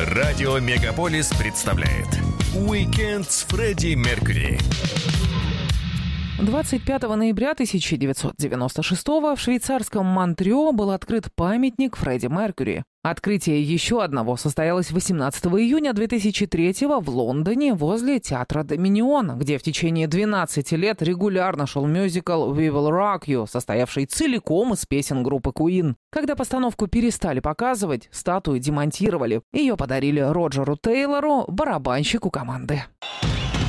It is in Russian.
Радио Мегаполис представляет «Уикенд с Фредди Меркьюри». 25 ноября 1996 в швейцарском Монтрео был открыт памятник Фредди Меркьюри. Открытие еще одного состоялось 18 июня 2003 в Лондоне возле театра Доминион, где в течение 12 лет регулярно шел мюзикл «We Will Rock You», состоявший целиком из песен группы Queen. Когда постановку перестали показывать, статую демонтировали. Ее подарили Роджеру Тейлору, барабанщику команды.